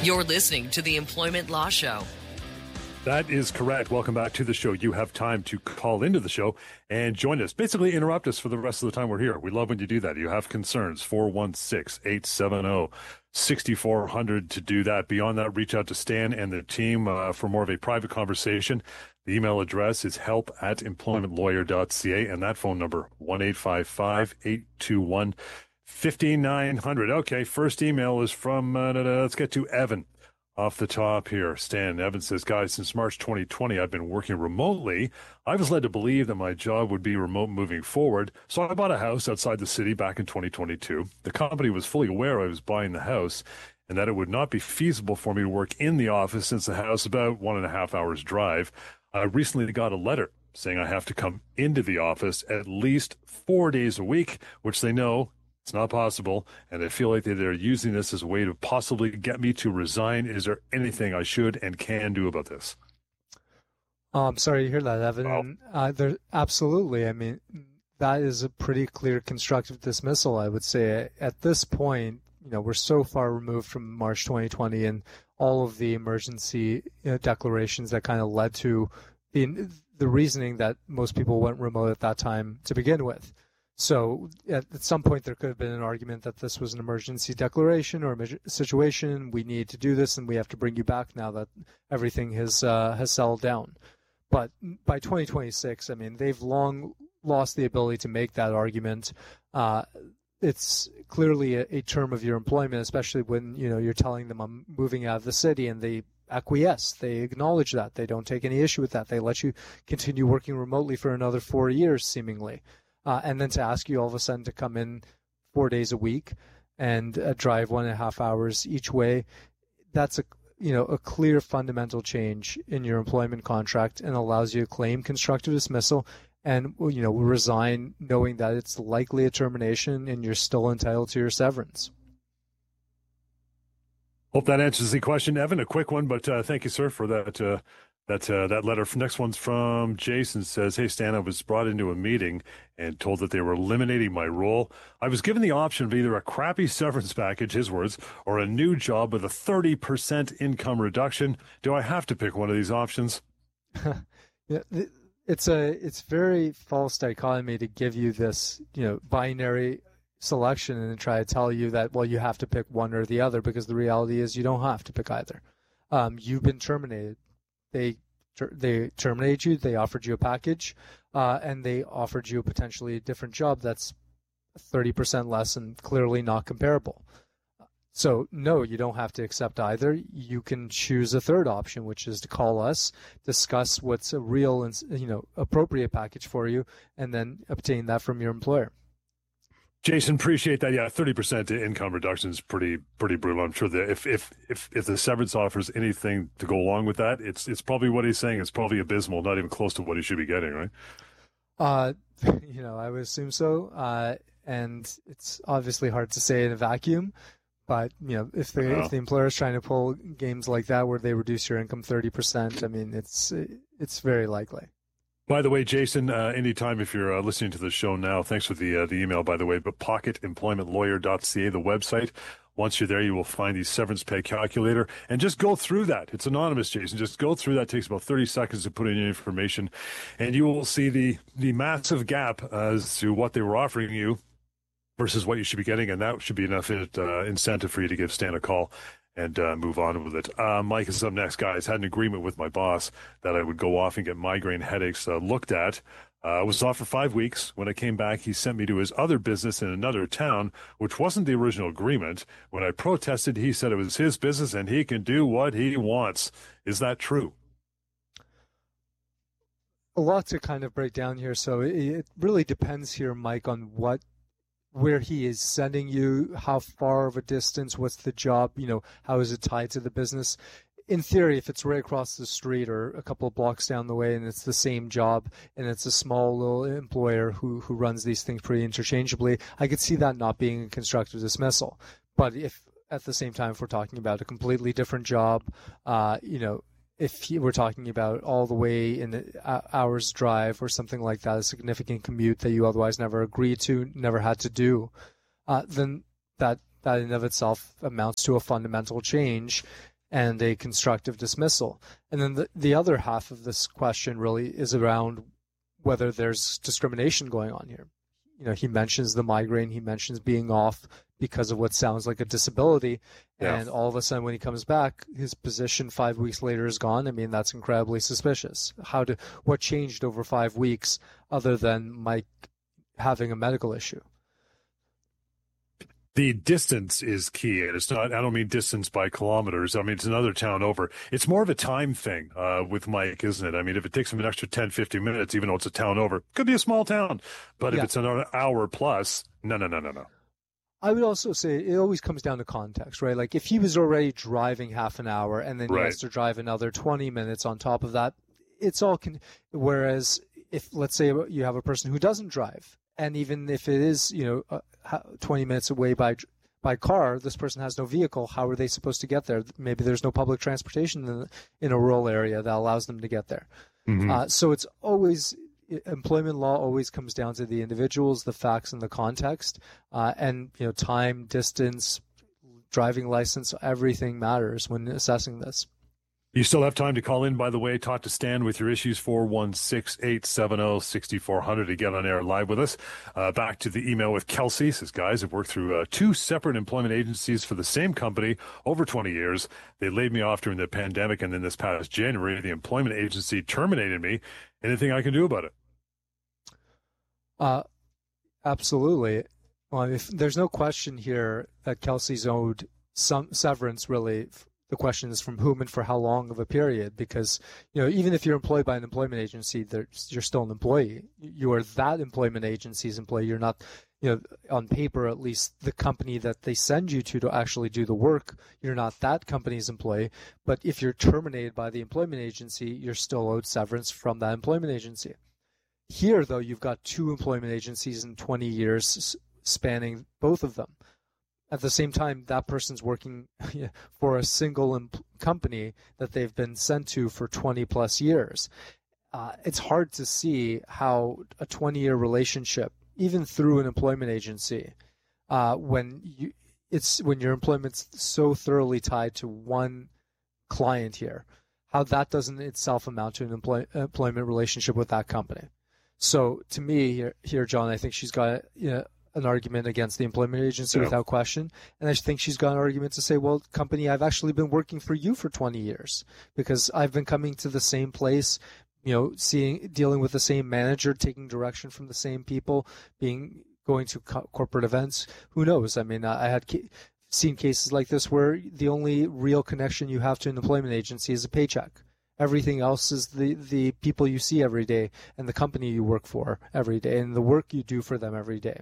You're listening to the Employment Law Show. That is correct. Welcome back to the show. You have time to call into the show and join us. Basically, interrupt us for the rest of the time we're here. We love when you do that. You have concerns, 416-870-6400 to do that. Beyond that, reach out to Stan and the team for more of a private conversation. The email address is help@employmentlawyer.ca, and that phone number, 1-855-821-5900. Okay, first email is from, let's get to Evan. Off the top here, Stan Evans says, guys, since March 2020, I've been working remotely. I was led to believe that my job would be remote moving forward, so I bought a house outside the city back in 2022. The company was fully aware I was buying the house and that it would not be feasible for me to work in the office since the house is about 1.5 hours drive. I recently got a letter saying I have to come into the office at least 4 days a week, which they know it's not possible, and I feel like they're using this as a way to possibly get me to resign. Is there anything I should and can do about this? I'm sorry to hear that, Evan. Wow. Absolutely. I mean, that is a pretty clear constructive dismissal, I would say. At this point, we're so far removed from March 2020 and all of the emergency declarations that kind of led to the reasoning that most people went remote at that time to begin with. So at some point, there could have been an argument that this was an emergency declaration or a situation. We need to do this, and we have to bring you back now that everything has settled down. But by 2026, I mean, they've long lost the ability to make that argument. It's clearly a term of your employment, especially when you're telling them I'm moving out of the city, and they acquiesce. They acknowledge that. They don't take any issue with that. They let you continue working remotely for another 4 years, seemingly. And then to ask you all of a sudden to come in 4 days a week and drive 1.5 hours each way, that's a clear fundamental change in your employment contract and allows you to claim constructive dismissal and resign knowing that it's likely a termination and you're still entitled to your severance. Hope that answers the question, Evan. A quick one, but thank you, sir, for that. That letter. Next one's from Jason. Says, hey, Stan, I was brought into a meeting and told that they were eliminating my role. I was given the option of either a crappy severance package, his words, or a new job with a 30% income reduction. Do I have to pick one of these options? Yeah, it's very false dichotomy to give you this, binary selection and try to tell you that, well, you have to pick one or the other, because the reality is you don't have to pick either. You've been terminated. They terminated you, they offered you a package, and they offered you a potentially different job that's 30% less and clearly not comparable. So, no, you don't have to accept either. You can choose a third option, which is to call us, discuss what's a real and appropriate package for you, and then obtain that from your employer. Jason, appreciate that. Yeah, 30% income reduction is pretty brutal. I'm sure that if the severance offers anything to go along with that, it's probably what he's saying. It's probably abysmal, not even close to what he should be getting, right? I would assume so. And it's obviously hard to say in a vacuum. But if the employer is trying to pull games like that where they reduce your income 30%, I mean, it's very likely. By the way, Jason, anytime if you're listening to the show now, thanks for the email, by the way, but pocketemploymentlawyer.ca, the website. Once you're there, you will find the severance pay calculator and just go through that. It's anonymous, Jason. Just go through that. It takes about 30 seconds to put in your information, and you will see the massive gap as to what they were offering you versus what you should be getting, and that should be enough incentive for you to give Stan a call and move on with it. Mike is up next, guys. Had an agreement with my boss that I would go off and get migraine headaches looked at. I was off for 5 weeks. When I came back, he sent me to his other business in another town, which wasn't the original agreement. When I protested, he said it was his business and he can do what he wants. Is that true? A lot to kind of break down here. So it really depends here, Mike, on where he is sending you, how far of a distance, what's the job, how is it tied to the business. In theory, if it's right across the street or a couple of blocks down the way and it's the same job and it's a small little employer who runs these things pretty interchangeably, I could see that not being a constructive dismissal. But if at the same time, if we're talking about a completely different job, if we're talking about all the way in an hour's drive or something like that, a significant commute that you otherwise never agreed to, never had to do, then that in of itself amounts to a fundamental change. and a constructive dismissal. And then the other half of this question really is around whether there's discrimination going on here. He mentions the migraine, he mentions being off because of what sounds like a disability, and all of a sudden when he comes back, his position 5 weeks later is gone. I mean, that's incredibly suspicious. What changed over 5 weeks other than Mike having a medical issue? The distance is key, and it's not, I don't mean distance by kilometers. I mean, it's another town over. It's more of a time thing with Mike, isn't it? I mean, if it takes him an extra 10, 15 minutes, even though it's a town over, could be a small town. But if it's an hour plus, no. I would also say it always comes down to context, right? Like if he was already driving half an hour and then he has to drive another 20 minutes on top of that, it's all whereas if, let's say you have a person who doesn't drive, and even if it is, 20 minutes away by car, this person has no vehicle. How are they supposed to get there? Maybe there's no public transportation in a rural area that allows them to get there. Mm-hmm. So it's always, employment law always comes down to the individuals, the facts, and the context. And time, distance, driving license, everything matters when assessing this. You still have time to call in, by the way. Talk to Stan with your issues, 416-870-6400 to get on air live with us. Back to the email with Kelsey. Says, guys, I've worked through 2 separate employment agencies for the same company over 20 years. They laid me off during the pandemic, and then this past January, the employment agency terminated me. Anything I can do about it? Absolutely. Well, there's no question here that Kelsey's owed some severance, really. The question is from whom and for how long of a period, because, even if you're employed by an employment agency, you're still an employee. You are that employment agency's employee. You're not, on paper, at least the company that they send you to actually do the work. You're not that company's employee. But if you're terminated by the employment agency, you're still owed severance from that employment agency. Here, though, you've got 2 employment agencies in 20 years spanning both of them. At the same time, that person's working for a single company that they've been sent to for 20 plus years. It's hard to see how a 20-year relationship, even through an employment agency, when your employment's so thoroughly tied to one client here, how that doesn't itself amount to an employment relationship with that company. So to me here, John, I think she's got an argument against the employment agency without question. And I think she's got an argument to say, well, company, I've actually been working for you for 20 years because I've been coming to the same place, dealing with the same manager, taking direction from the same people, going to corporate events. Who knows? I mean, I had seen cases like this where the only real connection you have to an employment agency is a paycheck. Everything else is the people you see every day and the company you work for every day and the work you do for them every day.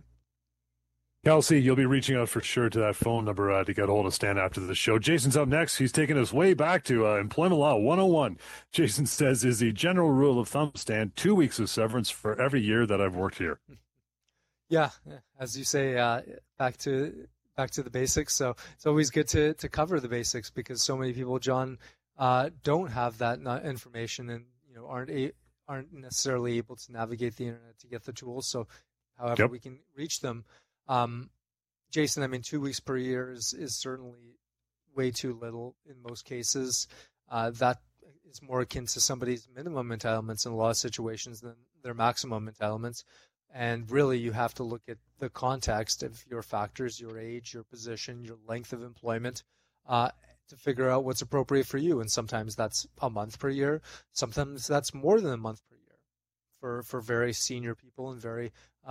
Kelsey, you'll be reaching out for sure to that phone number to get a hold of Stan after the show. Jason's up next. He's taking us way back to Employment Law 101. Jason says, is the general rule of thumb, Stan, 2 weeks of severance for every year that I've worked here? Yeah, as you say, back to the basics. So it's always good to cover the basics because so many people, John, don't have that information and aren't necessarily able to navigate the internet to get the tools. So however we can reach them. Jason, I mean, 2 weeks per year is certainly way too little in most cases. That is more akin to somebody's minimum entitlements in a lot of situations than their maximum entitlements. And really, you have to look at the context of your factors, your age, your position, your length of employment, to figure out what's appropriate for you. And sometimes that's a month per year. Sometimes that's more than a month per year for very senior people and very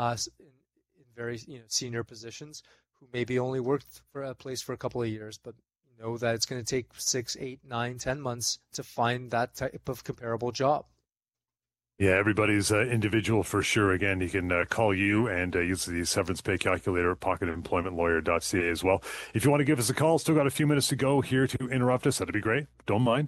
senior positions who maybe only worked for a place for a couple of years, but know that it's going to take 6, 8, 9, 10 months to find that type of comparable job. Yeah, everybody's individual for sure. Again, you can call you and use the severance pay calculator, pocketemploymentlawyer.ca as well. If you want to give us a call, still got a few minutes to go here to interrupt us. That'd be great. Don't mind.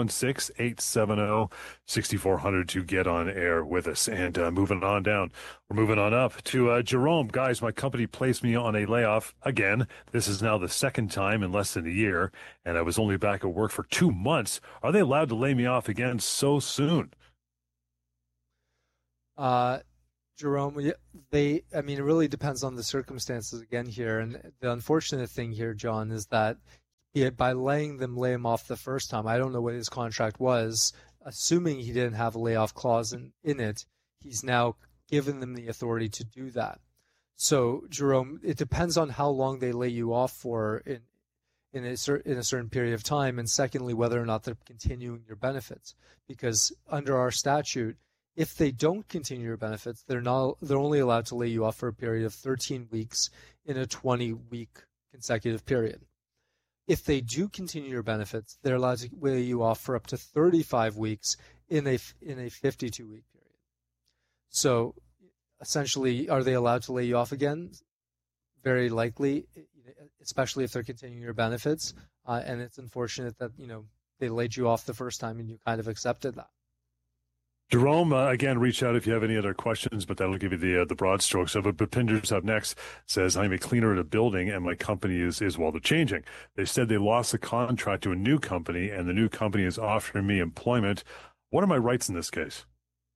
416-870-6400 to get on air with us. And moving on down, we're moving on up to Jerome. Guys, my company placed me on a layoff again. This is now the second time in less than a year, and I was only back at work for 2 months. Are they allowed to lay me off again so soon? Jerome, it really depends on the circumstances again here. And the unfortunate thing here, John, is that by letting them lay him off the first time, I don't know what his contract was, assuming he didn't have a layoff clause in it, he's now given them the authority to do that. So, Jerome, it depends on how long they lay you off for in a certain period of time, and secondly, whether or not they're continuing your benefits. Because under our statute, if they don't continue your benefits, they're only allowed to lay you off for a period of 13 weeks in a 20-week consecutive period. If they do continue your benefits, they're allowed to lay you off for up to 35 weeks in a 52-week period. So essentially, are they allowed to lay you off again? Very likely, especially if they're continuing your benefits. And it's unfortunate that, they laid you off the first time and you kind of accepted that. Jerome, again, reach out if you have any other questions, but that'll give you the broad strokes of it. But Bhupinder's up next, says, I'm a cleaner at a building and my company is well, they're changing. They said they lost the contract to a new company and the new company is offering me employment. What are my rights in this case?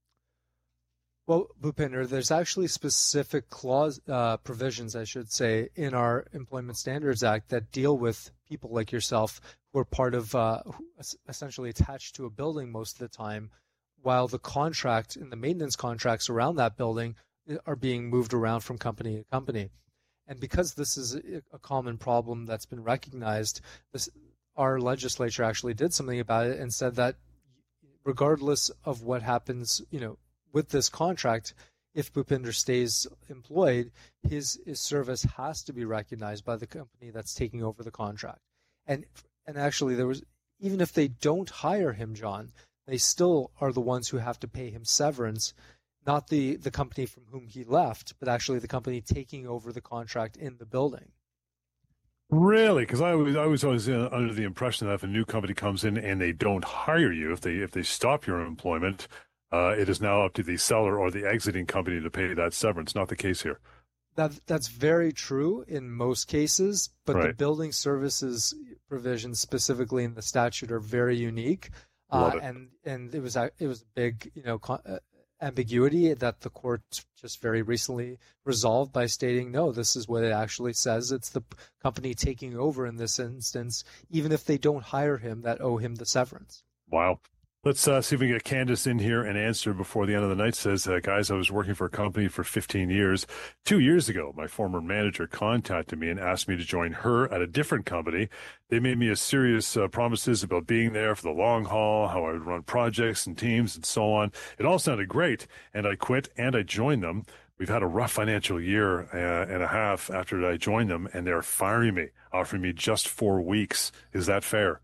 Well, Bhupinder, there's actually specific provisions, I should say, in our Employment Standards Act that deal with people like yourself who are part of, essentially attached to a building most of the time, while the contract and the maintenance contracts around that building are being moved around from company to company. And because this is a common problem that's been recognized, our legislature actually did something about it and said that regardless of what happens, with this contract, if Bhupinder stays employed, his service has to be recognized by the company that's taking over the contract. And actually, even if they don't hire him, John, they still are the ones who have to pay him severance, not the company from whom he left, but actually the company taking over the contract in the building. Really? Because I was always under the impression that if a new company comes in and they don't hire you, if they stop your employment, it is now up to the seller or the exiting company to pay that severance. Not the case here. That's very true in most cases, but right. The building services provisions specifically in the statute are very unique. And it was a big, ambiguity that the court just very recently resolved by stating, no, this is what it actually says. It's the company taking over in this instance, even if they don't hire him, that owe him the severance. Wow. Let's see if we can get Candace in here and answer before the end of the night. Says, guys, I was working for a company for 15 years. 2 years ago, my former manager contacted me and asked me to join her at a different company. They made me a serious promises about being there for the long haul, how I would run projects and teams and so on. It all sounded great, and I quit and I joined them. We've had a rough financial year and a half after I joined them, and they're firing me, offering me just 4 weeks. Is that fair?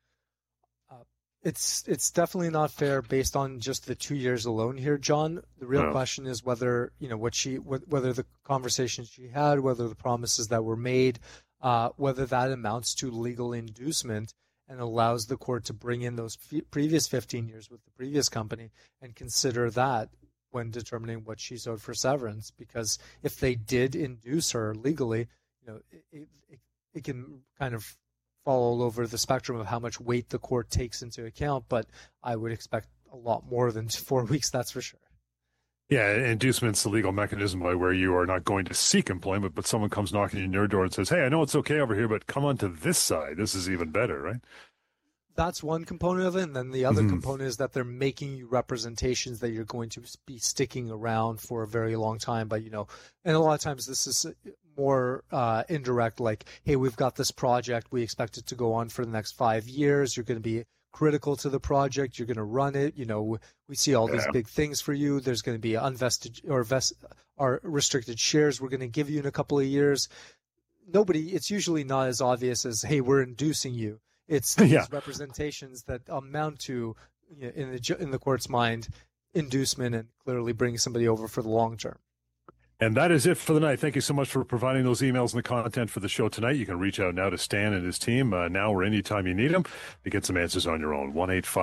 It's definitely not fair based on just the 2 years alone here, John. The real question is whether whether the conversations she had, whether the promises that were made, whether that amounts to legal inducement and allows the court to bring in those previous 15 years with the previous company and consider that when determining what she's owed for severance. Because if they did induce her legally, it can kind of fall all over the spectrum of how much weight the court takes into account, but I would expect a lot more than 4 weeks, that's for sure. Yeah, inducement's the legal mechanism by where you are not going to seek employment, but someone comes knocking on your door and says, hey, I know it's okay over here, but come on to this side. This is even better, right? That's one component of it, and then the other component is that they're making you representations that you're going to be sticking around for a very long time. But, and a lot of times this is more indirect, like, hey, we've got this project. We expect it to go on for the next 5 years. You're going to be critical to the project. You're going to run it. We see all these big things for you. There's going to be unvested or restricted shares we're going to give you in a couple of years. It's usually not as obvious as, hey, we're inducing you. It's these representations that amount to, in the court's mind, inducement and clearly bringing somebody over for the long term. And that is it for the night. Thank you so much for providing those emails and the content for the show tonight. You can reach out now to Stan and his team now or anytime you need them to get some answers on your own.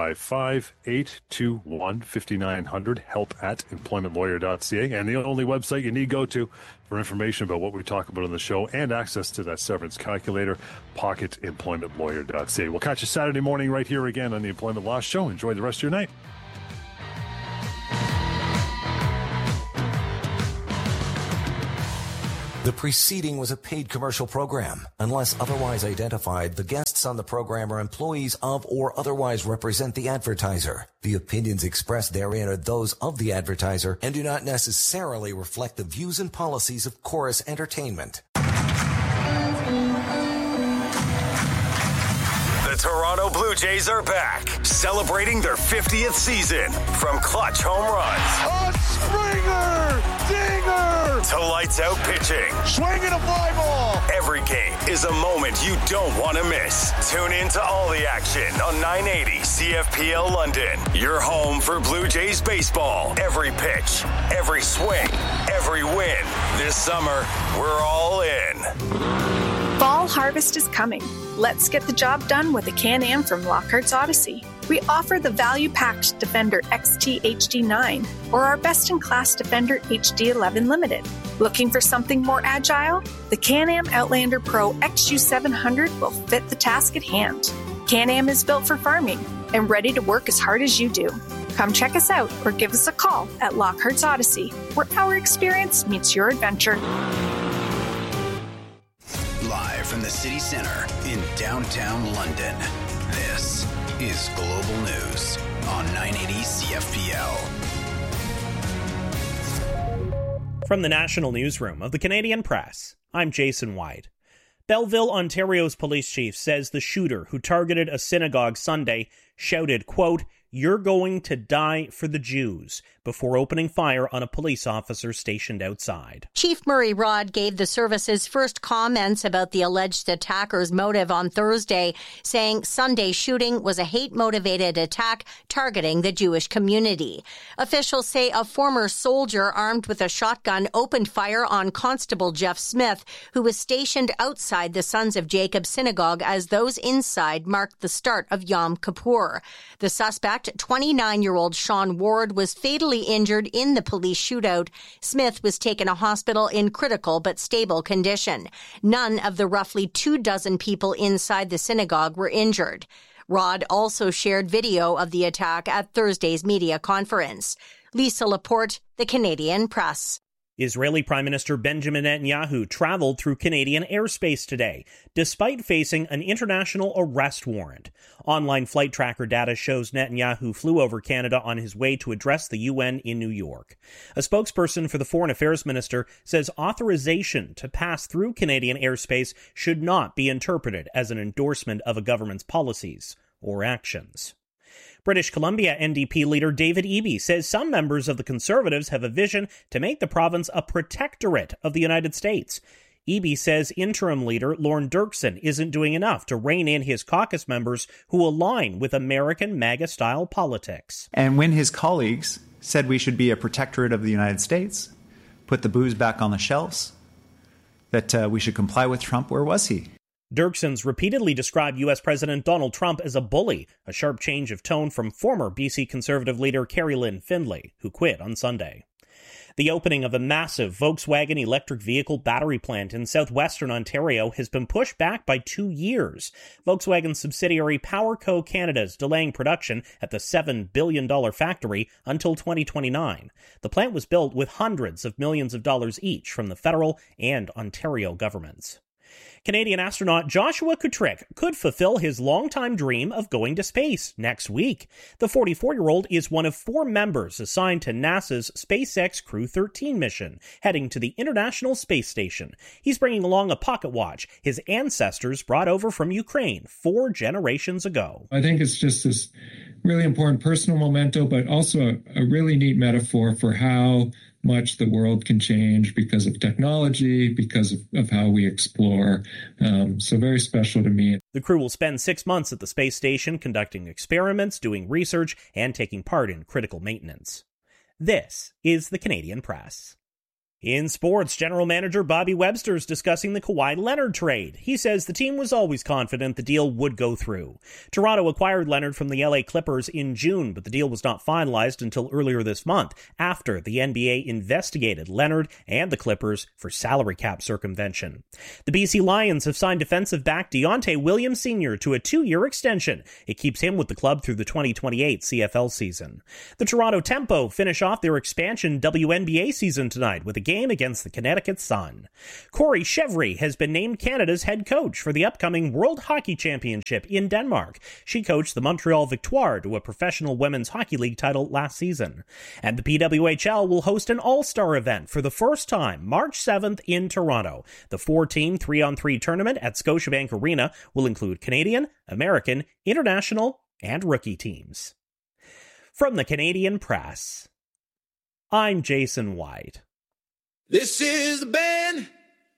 1-855-821-5900, help@employmentlawyer.ca. And the only website you need to go to for information about what we talk about on the show and access to that severance calculator, pocketemploymentlawyer.ca. We'll catch you Saturday morning right here again on the Employment Law Show. Enjoy the rest of your night. The preceding was a paid commercial program. Unless otherwise identified, the guests guests on the program are employees of or otherwise represent the advertiser. The opinions expressed therein are those of the advertiser and do not necessarily reflect the views and policies of Chorus Entertainment. The Toronto Blue Jays are back, celebrating their 50th season. From clutch home runs, a Springer dinger, to lights out pitching, swinging a fly ball. Every game is a moment you don't want to miss. Tune in to all the action on 980 CFPL London. Your home for Blue Jays baseball. Every pitch, every swing, every win. This summer, we're all in. Fall harvest is coming. Let's get the job done with a Can-Am from Lockhart's Odyssey. We offer the value-packed Defender XT HD9 or our best-in-class Defender HD11 Limited. Looking for something more agile? The Can-Am Outlander Pro XU700 will fit the task at hand. Can-Am is built for farming and ready to work as hard as you do. Come check us out or give us a call at Lockhart's Odyssey, where our experience meets your adventure. Live from the city center in downtown London, this is Global News on 980 CFPL. From the National Newsroom of the Canadian Press, I'm Jason White. Belleville, Ontario's police chief says the shooter who targeted a synagogue Sunday shouted, quote, "You're going to die for the Jews," before opening fire on a police officer stationed outside. Chief Murray Rod gave the service's first comments about the alleged attacker's motive on Thursday, saying Sunday's shooting was a hate-motivated attack targeting the Jewish community. Officials say a former soldier armed with a shotgun opened fire on Constable Jeff Smith, who was stationed outside the Sons of Jacob synagogue as those inside marked the start of Yom Kippur. The suspect, 29-year-old Sean Ward, was fatally injured in the police shootout. Smith was taken to hospital in critical but stable condition. None of the roughly 24 people inside the synagogue were injured. Rod also shared video of the attack at Thursday's media conference. Lisa Laporte, The Canadian Press. Israeli Prime Minister Benjamin Netanyahu traveled through Canadian airspace today, despite facing an international arrest warrant. Online flight tracker data shows Netanyahu flew over Canada on his way to address the UN in New York. A spokesperson for the Foreign Affairs Minister says authorization to pass through Canadian airspace should not be interpreted as an endorsement of a government's policies or actions. British Columbia NDP leader David Eby says some members of the Conservatives have a vision to make the province a protectorate of the United States. Eby says interim leader Lorne Dirksen isn't doing enough to rein in his caucus members who align with American MAGA-style politics. And when his colleagues said we should be a protectorate of the United States, put the booze back on the shelves, that we should comply with Trump, where was he? Dirksen's repeatedly described U.S. President Donald Trump as a bully, a sharp change of tone from former BC Conservative leader Carrie Lynn Findlay, who quit on Sunday. The opening of a massive Volkswagen electric vehicle battery plant in southwestern Ontario has been pushed back by 2 years. Volkswagen subsidiary PowerCo Canada is delaying production at the $7 billion factory until 2029. The plant was built with hundreds of millions of dollars each from the federal and Ontario governments. Canadian astronaut Joshua Kutrick could fulfill his longtime dream of going to space next week. The 44-year-old is one of 4 members assigned to NASA's SpaceX Crew 13 mission, heading to the International Space Station. He's bringing along a pocket watch his ancestors brought over from Ukraine 4 generations ago. I think it's just this really important personal memento, but also a really neat metaphor for how much the world can change because of technology, because of how we explore. So very special to me. The crew will spend 6 months at the space station conducting experiments, doing research, and taking part in critical maintenance. This is the Canadian Press. In sports, General Manager Bobby Webster is discussing the Kawhi Leonard trade. He says the team was always confident the deal would go through. Toronto acquired Leonard from the LA Clippers in June, but the deal was not finalized until earlier this month, after the NBA investigated Leonard and the Clippers for salary cap circumvention. The BC Lions have signed defensive back Deontay Williams Sr. to a 2-year extension. It keeps him with the club through the 2028 CFL season. The Toronto Tempo finish off their expansion WNBA season tonight with a game against the Connecticut Sun. Corey Chevry has been named Canada's head coach for the upcoming World Hockey Championship in Denmark. She coached the Montreal Victoire to a professional women's hockey league title last season. And the PWHL will host an all-star event for the first time March 7th in Toronto. The 4-team 3-on-3 tournament at Scotiabank Arena will include Canadian, American, international, and rookie teams. From the Canadian Press, I'm Jason White. This is the band.